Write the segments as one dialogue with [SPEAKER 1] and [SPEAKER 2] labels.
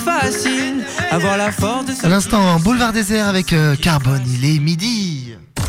[SPEAKER 1] facile. Avoir la force de se...
[SPEAKER 2] À l'instant, Boulevard Désert avec Carbone, il est midi.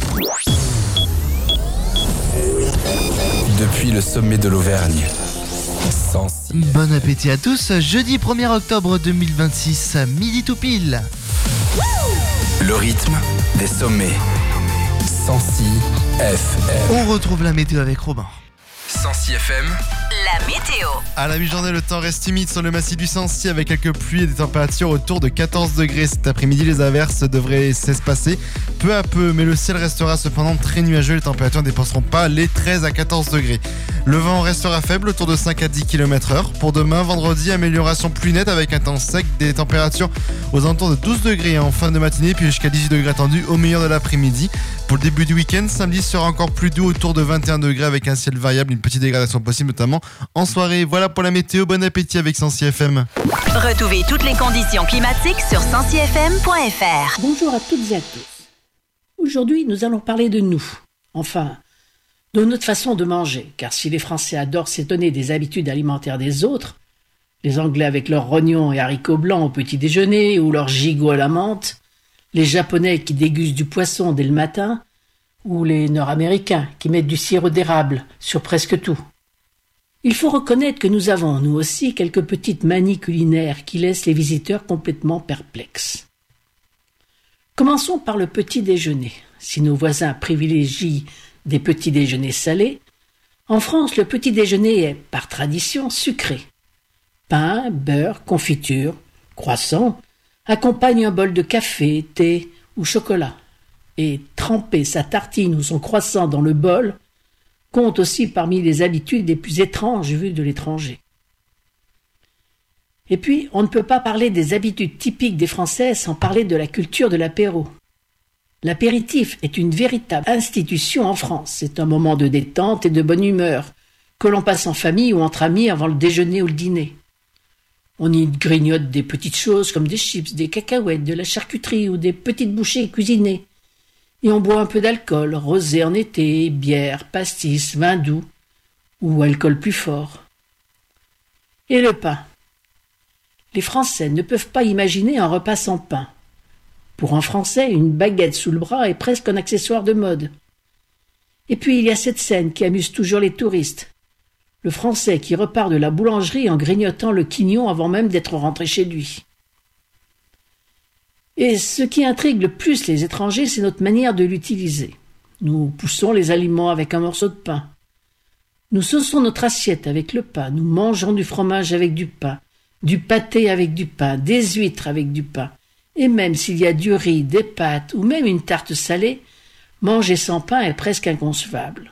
[SPEAKER 3] Depuis le sommet de l'Auvergne.
[SPEAKER 2] Bon appétit à tous, jeudi 1er octobre 2026, midi tout pile.
[SPEAKER 3] Le rythme des sommets. 106 FM.
[SPEAKER 2] On retrouve la météo avec Robin.
[SPEAKER 3] 106 FM.
[SPEAKER 4] La météo.
[SPEAKER 5] À la mi-journée, le temps reste humide sur le massif du Sancy avec quelques pluies et des températures autour de 14 degrés. Cet après-midi, les averses devraient s'espacer peu à peu, mais le ciel restera cependant très nuageux. Les températures ne dépasseront pas les 13 à 14 degrés. Le vent restera faible, autour de 5 à 10 km/h. Pour demain, vendredi, amélioration plus nette avec un temps sec, des températures aux alentours de 12 degrés en fin de matinée, puis jusqu'à 18 degrés attendus au milieu de l'après-midi. Pour le début du week-end, samedi sera encore plus doux, autour de 21 degrés avec un ciel variable, une petite dégradation possible, notamment en soirée. Voilà pour la météo, bon appétit avec 106 FM.
[SPEAKER 4] Retrouvez toutes les conditions climatiques sur 106fm.fr.
[SPEAKER 6] Bonjour à toutes et à tous. Aujourd'hui, nous allons parler de nous. Enfin, de notre façon de manger, car si les Français adorent s'étonner des habitudes alimentaires des autres, les Anglais avec leurs rognons et haricots blancs au petit déjeuner ou leurs gigots à la menthe, les Japonais qui dégustent du poisson dès le matin, ou les Nord-Américains qui mettent du sirop d'érable sur presque tout. Il faut reconnaître que nous avons, nous aussi, quelques petites manies culinaires qui laissent les visiteurs complètement perplexes. Commençons par le petit déjeuner. Si nos voisins privilégient des petits déjeuners salés, en France, le petit déjeuner est, par tradition, sucré. Pain, beurre, confiture, croissant accompagne un bol de café, thé ou chocolat. Et tremper sa tartine ou son croissant dans le bol compte aussi parmi les habitudes les plus étranges vues de l'étranger. Et puis, on ne peut pas parler des habitudes typiques des Français sans parler de la culture de l'apéro. L'apéritif est une véritable institution en France. C'est un moment de détente et de bonne humeur que l'on passe en famille ou entre amis avant le déjeuner ou le dîner. On y grignote des petites choses comme des chips, des cacahuètes, de la charcuterie ou des petites bouchées cuisinées. Et on boit un peu d'alcool, rosé en été, bière, pastis, vin doux ou alcool plus fort. Et le pain. Les Français ne peuvent pas imaginer un repas sans pain. Pour un Français, une baguette sous le bras est presque un accessoire de mode. Et puis il y a cette scène qui amuse toujours les touristes. Le Français qui repart de la boulangerie en grignotant le quignon avant même d'être rentré chez lui. Et ce qui intrigue le plus les étrangers, c'est notre manière de l'utiliser. Nous poussons les aliments avec un morceau de pain. Nous sauçons notre assiette avec le pain. Nous mangeons du fromage avec du pain, du pâté avec du pain, des huîtres avec du pain. Et même s'il y a du riz, des pâtes ou même une tarte salée, manger sans pain est presque inconcevable.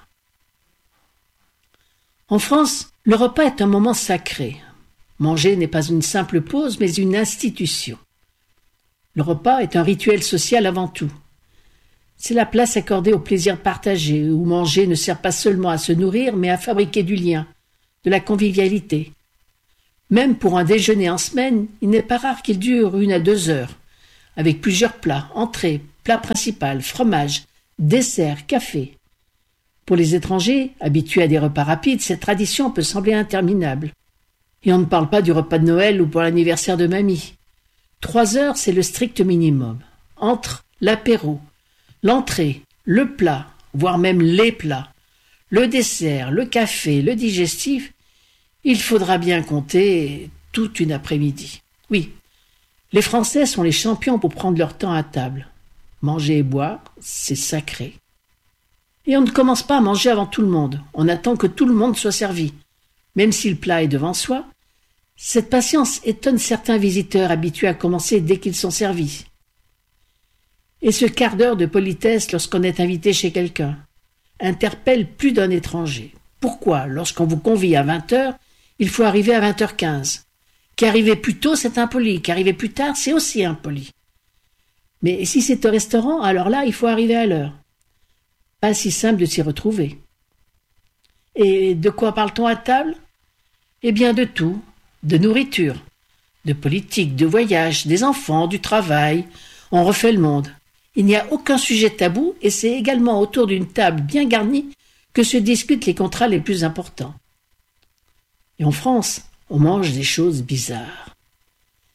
[SPEAKER 6] En France, le repas est un moment sacré. Manger n'est pas une simple pause, mais une institution. Le repas est un rituel social avant tout. C'est la place accordée au plaisir partagé, où manger ne sert pas seulement à se nourrir, mais à fabriquer du lien, de la convivialité. Même pour un déjeuner en semaine, il n'est pas rare qu'il dure 1 à 2 heures, avec plusieurs plats, entrées, plat principal, fromage, dessert, café. Pour les étrangers, habitués à des repas rapides, cette tradition peut sembler interminable. Et on ne parle pas du repas de Noël ou pour l'anniversaire de mamie. 3 heures, c'est le strict minimum. Entre l'apéro, l'entrée, le plat, voire même les plats, le dessert, le café, le digestif, il faudra bien compter toute une après-midi. Oui, les Français sont les champions pour prendre leur temps à table. Manger et boire, c'est sacré. Et on ne commence pas à manger avant tout le monde. On attend que tout le monde soit servi. Même si le plat est devant soi, cette patience étonne certains visiteurs habitués à commencer dès qu'ils sont servis. Et ce quart d'heure de politesse lorsqu'on est invité chez quelqu'un interpelle plus d'un étranger. Pourquoi, lorsqu'on vous convie à 20h, il faut arriver à 20h15 ? Qu'arriver plus tôt, c'est impoli. Qu'arriver plus tard, c'est aussi impoli. Mais si c'est au restaurant, alors là, il faut arriver à l'heure. Pas si simple de s'y retrouver. Et de quoi parle-t-on à table ? Eh bien de tout, de nourriture, de politique, de voyage, des enfants, du travail. On refait le monde. Il n'y a aucun sujet tabou et c'est également autour d'une table bien garnie que se discutent les contrats les plus importants. Et en France, on mange des choses bizarres.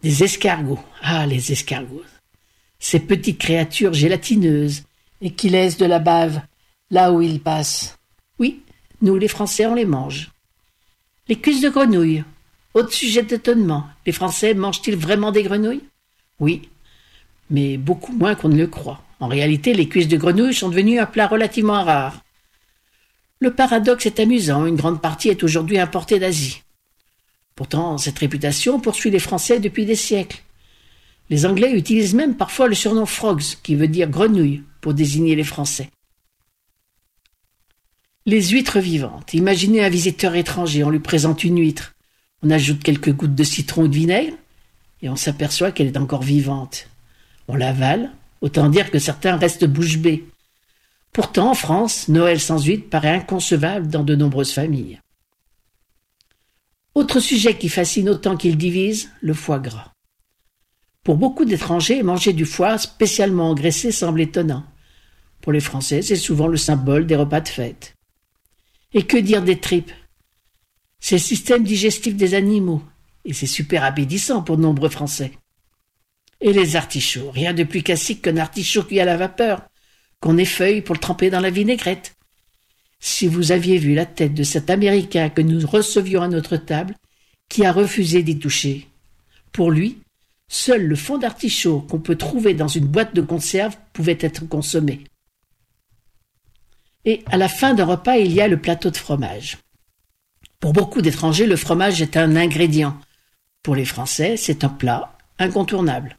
[SPEAKER 6] Des escargots. Ah, les escargots. Ces petites créatures gélatineuses et qui laissent de la bave là où ils passent. Oui, nous les Français, on les mange. Les cuisses de grenouille. Autre sujet d'étonnement. Les Français mangent-ils vraiment des grenouilles? Oui, mais beaucoup moins qu'on ne le croit. En réalité, les cuisses de grenouille sont devenues un plat relativement rare. Le paradoxe est amusant, une grande partie est aujourd'hui importée d'Asie. Pourtant, cette réputation poursuit les Français depuis des siècles. Les Anglais utilisent même parfois le surnom frogs, qui veut dire grenouille, pour désigner les Français. Les huîtres vivantes. Imaginez un visiteur étranger, on lui présente une huître. On ajoute quelques gouttes de citron ou de vinaigre, et on s'aperçoit qu'elle est encore vivante. On l'avale, autant dire que certains restent bouche bée. Pourtant, en France, Noël sans huître paraît inconcevable dans de nombreuses familles. Autre sujet qui fascine autant qu'il divise, le foie gras. Pour beaucoup d'étrangers, manger du foie spécialement engraissé semble étonnant. Pour les Français, c'est souvent le symbole des repas de fête. Et que dire des tripes? C'est le système digestif des animaux, et c'est super appétissant pour de nombreux Français. Et les artichauts, rien de plus classique qu'un artichaut cuit à la vapeur, qu'on effeuille pour le tremper dans la vinaigrette. Si vous aviez vu la tête de cet Américain que nous recevions à notre table, qui a refusé d'y toucher. Pour lui, seul le fond d'artichaut qu'on peut trouver dans une boîte de conserve pouvait être consommé. Et à la fin d'un repas, il y a le plateau de fromage. Pour beaucoup d'étrangers, le fromage est un ingrédient. Pour les Français, c'est un plat incontournable.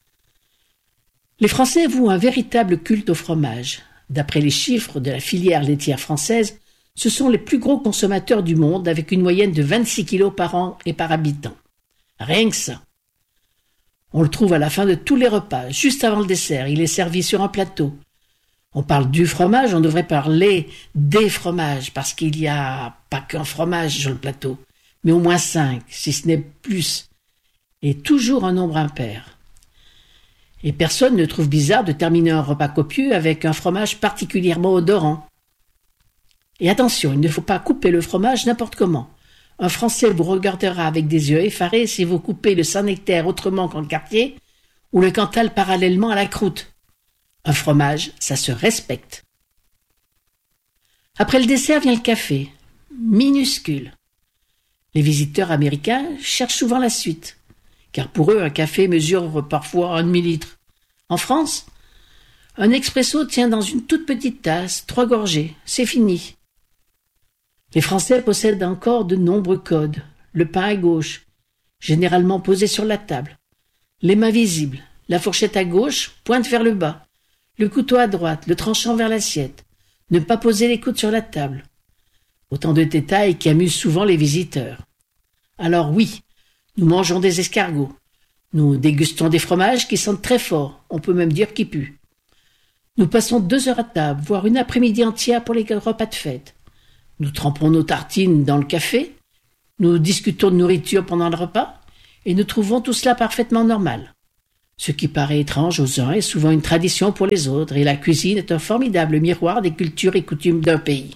[SPEAKER 6] Les Français vouent un véritable culte au fromage. D'après les chiffres de la filière laitière française, ce sont les plus gros consommateurs du monde avec une moyenne de 26 kilos par an et par habitant. Rien que ça. On le trouve à la fin de tous les repas, juste avant le dessert. Il est servi sur un plateau. On parle du fromage, on devrait parler des fromages, parce qu'il n'y a pas qu'un fromage sur le plateau, mais au moins 5, si ce n'est plus, et toujours un nombre impair. Et personne ne trouve bizarre de terminer un repas copieux avec un fromage particulièrement odorant. Et attention, il ne faut pas couper le fromage n'importe comment. Un Français vous regardera avec des yeux effarés si vous coupez le Saint-Nectaire autrement qu'en quartier ou le Cantal parallèlement à la croûte. Un fromage, ça se respecte. Après le dessert vient le café, minuscule. Les visiteurs américains cherchent souvent la suite, car pour eux, un café mesure parfois un demi-litre. En France, un expresso tient dans une toute petite tasse, 3 gorgées, c'est fini. Les Français possèdent encore de nombreux codes. Le pain à gauche, généralement posé sur la table. Les mains visibles, la fourchette à gauche pointe vers le bas. Le couteau à droite, le tranchant vers l'assiette. Ne pas poser les coudes sur la table. Autant de détails qui amusent souvent les visiteurs. Alors oui, nous mangeons des escargots. Nous dégustons des fromages qui sentent très fort, on peut même dire qu'ils puent. Nous passons 2 heures à table, voire une après-midi entière pour les repas de fête. Nous trempons nos tartines dans le café, nous discutons de nourriture pendant le repas, et nous trouvons tout cela parfaitement normal. Ce qui paraît étrange aux uns est souvent une tradition pour les autres, et la cuisine est un formidable miroir des cultures et coutumes d'un pays.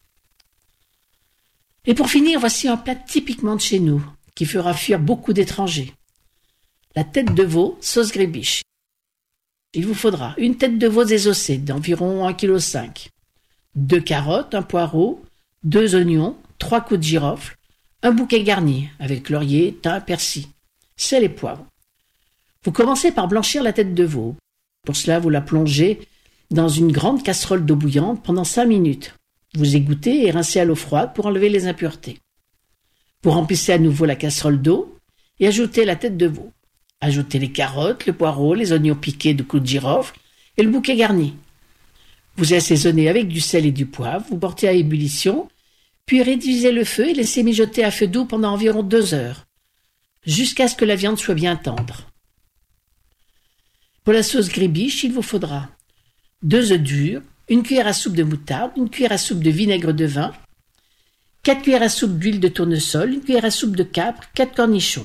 [SPEAKER 6] Et pour finir, voici un plat typiquement de chez nous, qui fera fuir beaucoup d'étrangers. La tête de veau, sauce grébiche. Il vous faudra une tête de veau désossée d'environ 1,5 kg, 2 carottes, un poireau, 2 oignons, 3 coups de girofle, un bouquet garni avec laurier, thym, persil, sel et poivre. Vous commencez par blanchir la tête de veau. Pour cela, vous la plongez dans une grande casserole d'eau bouillante pendant 5 minutes. Vous égouttez et rincez à l'eau froide pour enlever les impuretés. Vous remplissez à nouveau la casserole d'eau et ajoutez la tête de veau. Ajoutez les carottes, le poireau, les oignons piqués de coups de girofle et le bouquet garni. Vous assaisonnez avec du sel et du poivre, vous portez à ébullition, puis réduisez le feu et laissez mijoter à feu doux pendant environ 2 heures, jusqu'à ce que la viande soit bien tendre. Pour la sauce grébiche, il vous faudra 2 œufs durs, 1 cuillère à soupe de moutarde, 1 cuillère à soupe de vinaigre de vin, 4 cuillères à soupe d'huile de tournesol, 1 cuillère à soupe de capre, 4 cornichons,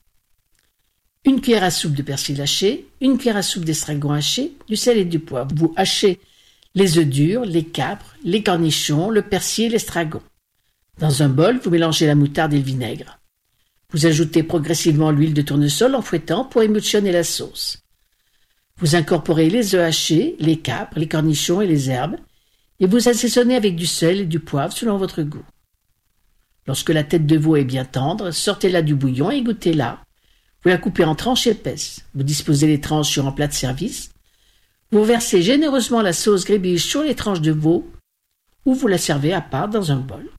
[SPEAKER 6] 1 cuillère à soupe de persil haché, 1 cuillère à soupe d'estragon haché, du sel et du poivre. Vous hachez les œufs durs, les capres, les cornichons, le persil et l'estragon. Dans un bol, vous mélangez la moutarde et le vinaigre. Vous ajoutez progressivement l'huile de tournesol en fouettant pour émulsionner la sauce. Vous incorporez les œufs hachés, les capres, les cornichons et les herbes et vous assaisonnez avec du sel et du poivre selon votre goût. Lorsque la tête de veau est bien tendre, sortez-la du bouillon et goûtez-la. Vous la coupez en tranches épaisses. Vous disposez les tranches sur un plat de service. Vous versez généreusement la sauce grébiche sur les tranches de veau ou vous la servez à part dans un bol.